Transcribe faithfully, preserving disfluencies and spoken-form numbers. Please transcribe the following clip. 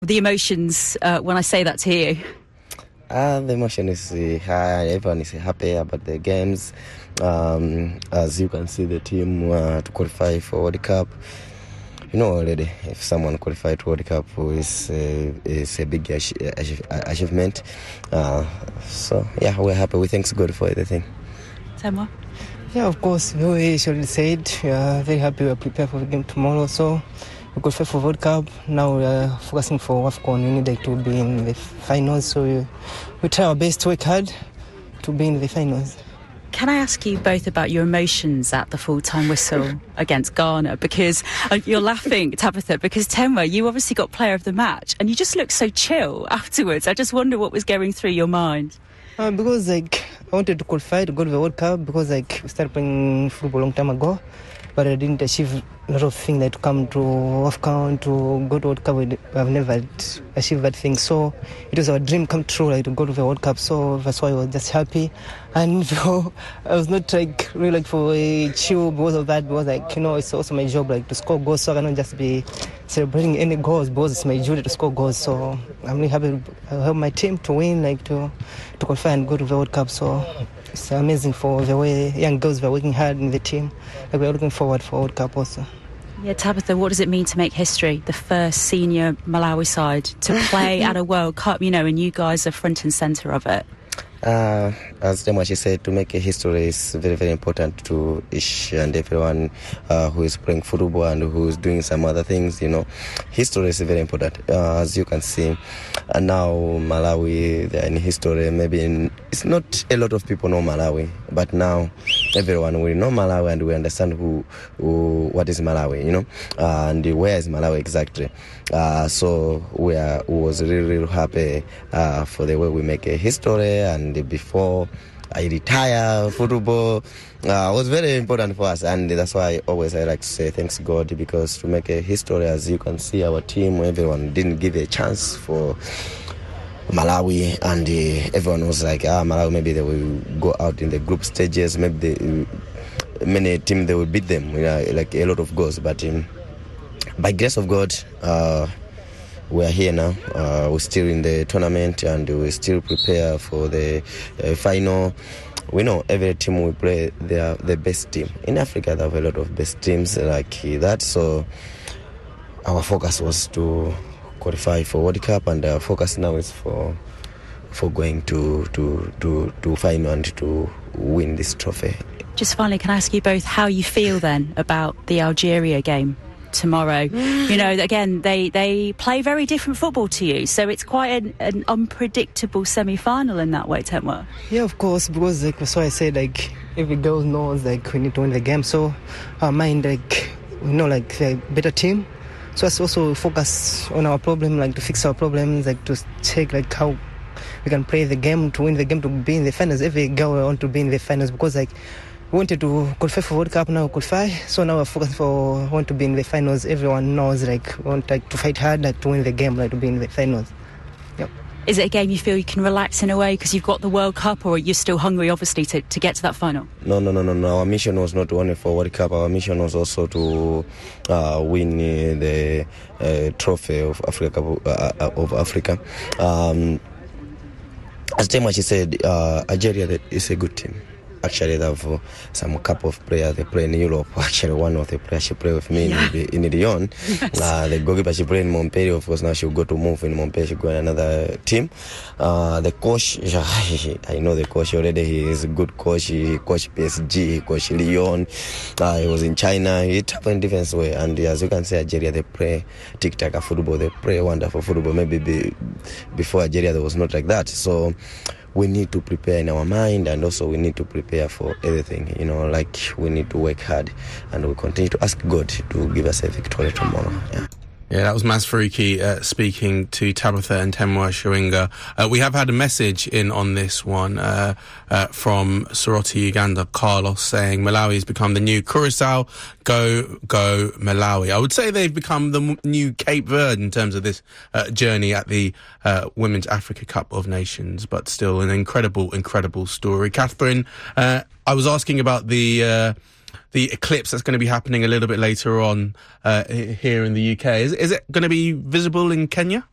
The emotions uh, when I say that to you? Uh, the emotion is uh, high. Everyone is happy about the games. Um, as you can see, the team uh, to qualify for World Cup. You know already, if someone qualified to World Cup is uh, is a big ach- ach- achievement. Uh, so yeah, we're happy. We thank God for everything. Temwa? Yeah, of course. We already said we are very happy. We are prepared for the game tomorrow. So we qualified for World Cup. Now we are focusing for AFCON. We need like, to be in the finals. So we, we try our best to work hard to be in the finals. Can I ask you both about your emotions at the full-time whistle against Ghana? Because uh, you're laughing, Tabitha, because Temwa, you obviously got player of the match and you just look so chill afterwards. I just wonder what was going through your mind. Uh, because like I wanted to qualify to go to the World Cup because like we started playing football a long time ago, but I didn't achieve a lot of things like to come to AFCON, to go to World Cup. I've never achieved that thing, so it was our dream come true, like to go to the World Cup. So that's why I was just happy, and so I was not like really like for a chill because of that. Because like you know it's also my job like to score goals, so I cannot just be celebrating any goals because it's my duty to score goals. So I'm really happy to help my team to win, like to to qualify and go to the World Cup. So it's amazing for the way young girls were working hard in the team. Like we're looking forward for World Cup also. Yeah, Tabitha, what does it mean to make history? The first senior Malawi side to play at a World Cup, you know, and you guys are front and centre of it. Uh, as Demachi said, to make a history is very, very important to each and everyone uh, who is playing football and who is doing some other things, you know. History is very important. Uh, as you can see, uh, now Malawi, they're in history. Maybe in, it's not a lot of people know Malawi, but now everyone will know Malawi and we understand who, who what is Malawi, you know, uh, and where is Malawi exactly. Uh, so we are we was really, really happy uh, for the way we make a history. And before I retire, football uh, was very important for us, and that's why I always I like to say thanks God, because to make a history, as you can see, our team, everyone didn't give a chance for Malawi, and uh, everyone was like, ah, Malawi, maybe they will go out in the group stages, maybe they, many teams they will beat them, you know, like a lot of goals, but um, by grace of God, uh, we are here now. Uh, we're still in the tournament and we still prepare for the uh, final. We know every team we play, they are the best team. In Africa, there are a lot of best teams like that. So our focus was to qualify for World Cup, and our focus now is for for going to to to, to final and to win this trophy. Just finally, can I ask you both how you feel then about the Algeria game tomorrow? You know, again, they they play very different football to you, so it's quite an, an unpredictable semi-final in that way, Temwa. Yeah, of course, because like so I said, like every girl knows like we need to win the game, so our mind like we know like the better team, so let's also focus on our problem, like to fix our problems, like to check like how we can play the game to win the game, to be in the finals. Every girl want to be in the finals because like we wanted to qualify for World Cup, now we qualify. So now we're focused for want to be in the finals. Everyone knows like we want like to fight hard, like to win the game, like to be in the finals. Yep. Is it a game you feel you can relax in a way because you've got the World Cup, or are you still hungry, obviously, to, to get to that final? No, no, no, no, no. Our mission was not only for World Cup. Our mission was also to uh, win uh, the uh, trophy of Africa. Uh, of Africa. Um, as Temachi said, uh, Algeria is a good team. Actually, they have uh, some couple of players they play in Europe. Actually, one of the players she play with me yeah. in, in Lyon. Yes. Uh, the goalkeeper she play in Montpellier. Of course, now she'll go to move in Montpellier. She'll go in another team. Uh, the coach, I know the coach already. He is a good coach. He coached P S G, he coached Lyon. Uh, he was in China. He traveled in different way. And as you can see, Algeria, they play tic-tac football. They play wonderful football. Maybe be, before Algeria, there was not like that. So we need to prepare in our mind, and also we need to prepare for everything, you know, like we need to work hard, and we continue to ask God to give us a victory tomorrow. Yeah. Yeah, that was Maz Faruqi uh, speaking to Tabitha and Temwa Shawinga. Uh, we have had a message in on this one uh, uh, from Soroti, Uganda, Carlos, saying Malawi has become the new Curacao. Go, go, Malawi. I would say they've become the m- new Cape Verde in terms of this uh, journey at the uh, Women's Africa Cup of Nations, but still an incredible, incredible story. Catherine, uh, I was asking about the... Uh, the eclipse that's going to be happening a little bit later on uh, here in the U K. Is, is it going to be visible in Kenya?